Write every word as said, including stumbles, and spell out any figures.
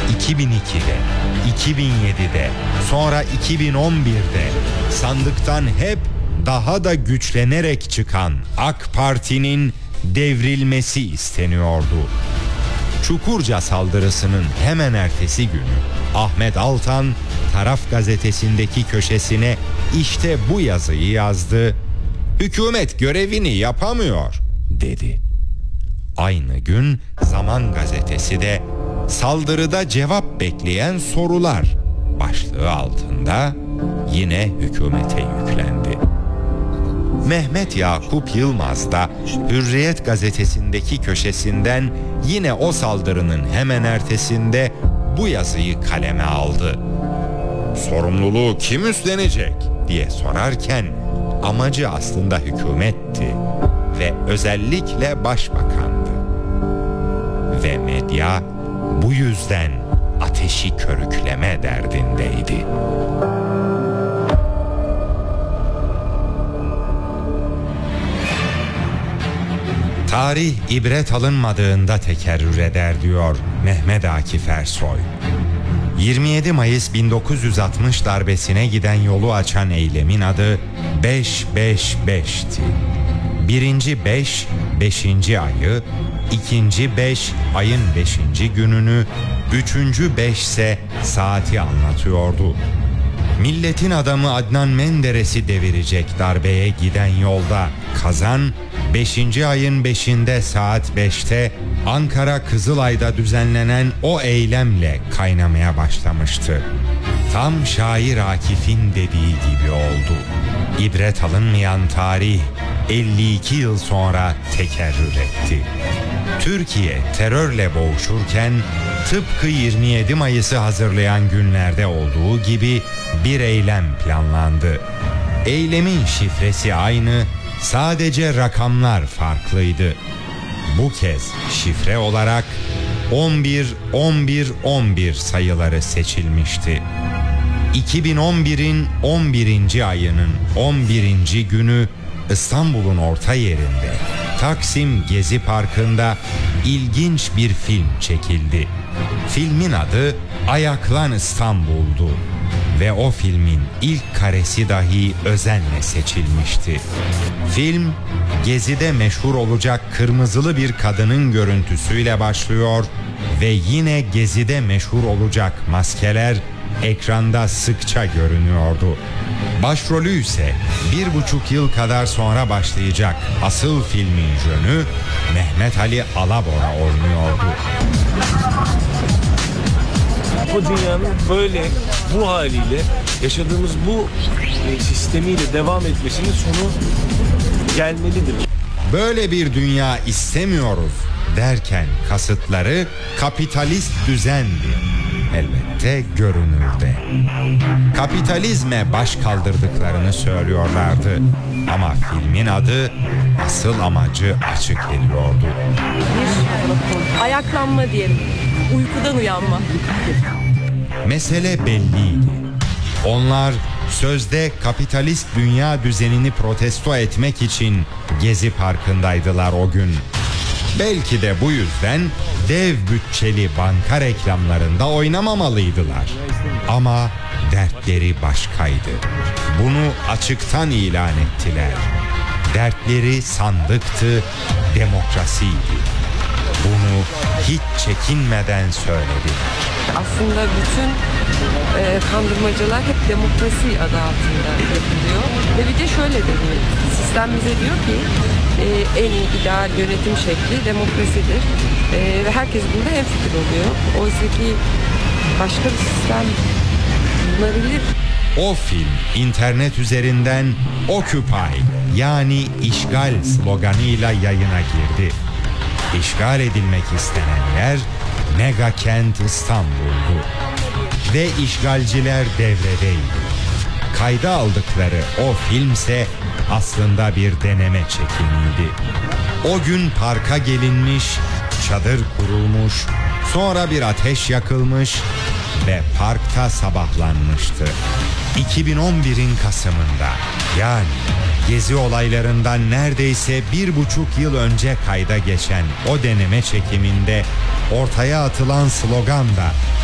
iki bin ikide, iki bin yedide, sonra iki bin on birde sandıktan hep daha da güçlenerek çıkan AK Parti'nin devrilmesi isteniyordu. Çukurca saldırısının hemen ertesi günü Ahmet Altan Taraf gazetesindeki köşesine işte bu yazıyı yazdı. "Hükümet görevini yapamıyor," dedi. Aynı gün Zaman gazetesi de "Saldırıda cevap bekleyen sorular" başlığı altında yine hükümete yüklendi. Mehmet Yakup Yılmaz da Hürriyet gazetesindeki köşesinden yine o saldırının hemen ertesinde bu yazıyı kaleme aldı. "Sorumluluğu kim üstlenecek?" diye sorarken amacı aslında hükümetti ve özellikle başbakandı. Ve medya bu yüzden ateşi körükleme derdindeydi. Tarih ibret alınmadığında tekerrür eder diyor Mehmet Akif Ersoy. yirmi yedi Mayıs bin dokuz yüz altmış darbesine giden yolu açan eylemin adı beş beş beş'ti. Birinci beş, beşinci ayı, ikinci beş, ayın beşinci gününü, üçüncü beş ise saati anlatıyordu. Milletin adamı Adnan Menderes'i devirecek darbeye giden yolda kazan, beşinci ayın beşinde saat beşte Ankara Kızılay'da düzenlenen o eylemle kaynamaya başlamıştı. Tam şair Akif'in dediği gibi oldu. İbret alınmayan tarih elli iki yıl sonra tekerrür etti. Türkiye terörle boğuşurken tıpkı yirmi yedi Mayıs'ı hazırlayan günlerde olduğu gibi bir eylem planlandı. Eylemin şifresi aynı, sadece rakamlar farklıydı. Bu kez şifre olarak on bir on bir on bir sayıları seçilmişti. iki bin on bir'in on birinci ayının on birinci günü İstanbul'un orta yerinde Taksim Gezi Parkı'nda ilginç bir film çekildi. Filmin adı Ayaklan İstanbul'du ve o filmin ilk karesi dahi özenle seçilmişti. Film, Gezi'de meşhur olacak kırmızılı bir kadının görüntüsüyle başlıyor ve yine Gezi'de meşhur olacak maskeler ekranda sıkça görünüyordu. Başrolü ise bir buçuk yıl kadar sonra başlayacak asıl filmin jönü Mehmet Ali Alabora oynuyordu. Bu dünyanın böyle, bu haliyle, yaşadığımız bu sistemiyle devam etmesinin sonu gelmelidir. Böyle bir dünya istemiyoruz derken kasıtları kapitalist düzendi. Elbette görünürde. Kapitalizme baş kaldırdıklarını söylüyorlardı. Ama filmin adı asıl amacı açık ediyordu. Bir ayaklanma diyelim. Uykudan uyanma. Mesele belliydi. Onlar sözde kapitalist dünya düzenini protesto etmek için Gezi Parkı'ndaydılar o gün. Belki de bu yüzden dev bütçeli banka reklamlarında oynamamalıydılar. Ama dertleri başkaydı. Bunu açıktan ilan ettiler. Dertleri sandıktı, demokrasiydi. Bunu hiç çekinmeden söylediler. Aslında bütün e, kandırmacalar hep demokrasi adı altında yapılıyor. Ve bir de şöyle deniyor. Sistem bize diyor ki e, en ideal yönetim şekli demokrasidir. E, ve herkes bunda hemfikir oluyor. Oysa ki başka bir sistem bulunabilir. O film internet üzerinden Occupy yani işgal sloganıyla yayına girdi. İşgal edilmek istenen yer mega kent İstanbul'du. Ve işgalciler devredeydi. Kayda aldıkları o filmse aslında bir deneme çekimiydi. O gün parka gelinmiş, çadır kurulmuş, sonra bir ateş yakılmış ve parkta sabahlanmıştı. iki bin on bir'in Kasım'ında, yani Gezi olaylarından neredeyse bir buçuk yıl önce kayda geçen o deneme çekiminde ortaya atılan slogan da